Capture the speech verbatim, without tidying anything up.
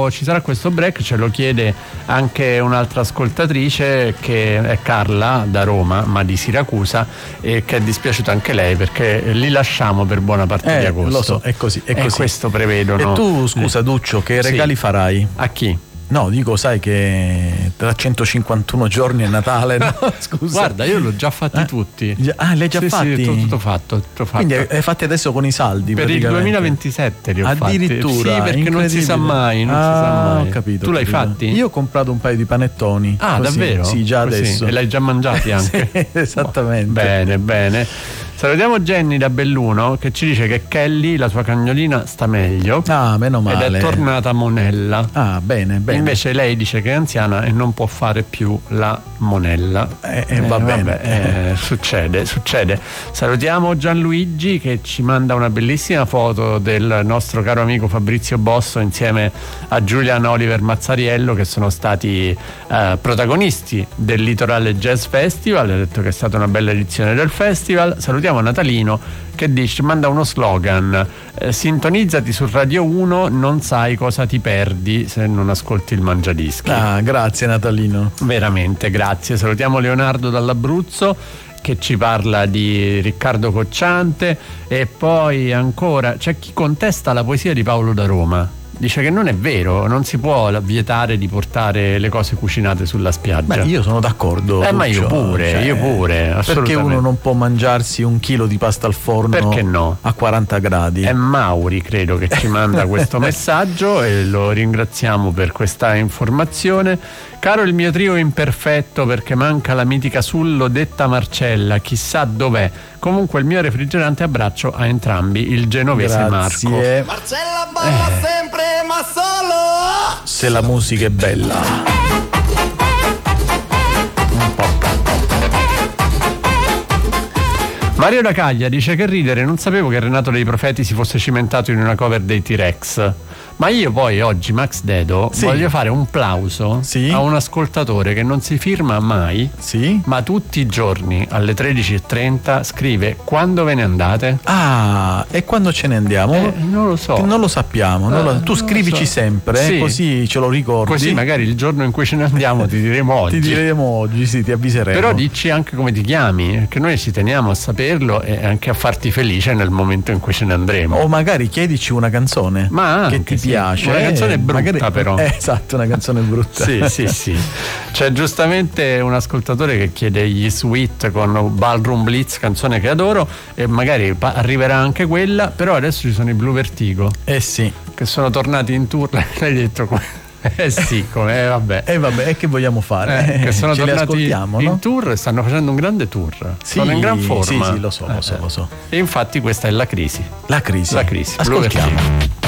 quando ci sarà questo break, ce lo chiede anche un'altra ascoltatrice che è Carla da Roma, ma di Siracusa, e che è dispiaciuta anche lei perché li lasciamo per buona parte eh, di agosto. Lo so, è così, è e così. questo prevedono. E tu, scusa Duccio, che regali sì. farai? A chi? No, dico, sai che tra centocinquantuno giorni è Natale, no? Scusa. Guarda, io l'ho già fatti eh? tutti. Ah, li hai già sì, fatti? Sì, tutto, tutto fatto, tutto fatto. Quindi hai fatti adesso con i saldi per il duemilaventisette li ho addirittura, fatti. Sì, perché non si sa mai, non ah, si sa mai. Ho capito. Tu ho l'hai capito. fatti? Io ho comprato un paio di panettoni. Ah, così. davvero? Sì, già così. adesso. E l'hai già mangiati anche? Sì, esattamente. Bene, bene. Salutiamo Jenny da Belluno che ci dice che Kelly, la sua cagnolina, sta meglio. Ah, meno male. Ed è tornata monella. Ah, bene, bene. Invece lei dice che è anziana e non può fare più la monella. Eh, eh, va eh, bene. Vabbè, eh, succede, succede. Salutiamo Gianluigi che ci manda una bellissima foto del nostro caro amico Fabrizio Bosso insieme a Giulian Oliver Mazzariello, che sono stati eh, protagonisti del Litorale Jazz Festival. Ha detto che è stata una bella edizione del festival. Salutiamo Natalino che dice, manda uno slogan: eh, sintonizzati su Radio uno, non sai cosa ti perdi se non ascolti il Mangiadischi. Ah, grazie Natalino. Veramente, grazie. Salutiamo Leonardo dall'Abruzzo che ci parla di Riccardo Cocciante, e poi ancora c'è chi contesta la poesia di Paolo da Roma. Dice che non è vero, non si può vietare di portare le cose cucinate sulla spiaggia. Beh, io sono d'accordo. Eh, ma io pure, cioè, io pure, assolutamente. Perché uno non può mangiarsi un chilo di pasta al forno? Perché no? A quaranta gradi. È Mauri, credo, che ci manda questo messaggio e lo ringraziamo per questa informazione. Caro il mio trio imperfetto, perché manca la mitica Sullo detta Marcella, chissà dov'è. Comunque il mio refrigerante abbraccio a entrambi, il genovese Grazie. Marco. Marcella balla eh. sempre, ma solo se la musica è bella. Un po'. Mario da Caglia dice che ridere, non sapevo che Renato dei Profeti si fosse cimentato in una cover dei T-Rex. Ma io poi oggi, Max Dedo, sì. voglio fare un plauso sì. a un ascoltatore che non si firma mai, sì. ma tutti i giorni alle tredici e trenta scrive: quando ve ne andate? Ah, e quando ce ne andiamo? Eh, non lo so. Non lo sappiamo. Non lo... Eh, tu non scrivici so. sempre, sì. così ce lo ricordi. Così magari il giorno in cui ce ne andiamo ti diremo oggi. Ti diremo oggi, sì, ti avviseremo. Però dici anche come ti chiami, che noi ci teniamo a saperlo e anche a farti felice nel momento in cui ce ne andremo. O magari chiedici una canzone ma anche, che ti sì. piace. Una canzone brutta, magari... però. Eh, esatto, una canzone brutta. Sì, sì, sì. C'è giustamente un ascoltatore che chiede gli Sweet con Ballroom Blitz, canzone che adoro, e magari pa- arriverà anche quella, però adesso ci sono i Blue Vertigo. Eh sì. Che sono tornati in tour, l'hai detto come... Eh sì, come eh, vabbè. E eh, vabbè, e che vogliamo fare? Eh, che sono Ce tornati in no? tour e stanno facendo un grande tour. Sì, sono in gran forma. Sì, sì, lo so, lo so, lo so. E infatti questa è la crisi. La crisi. La crisi. Ascoltiamo.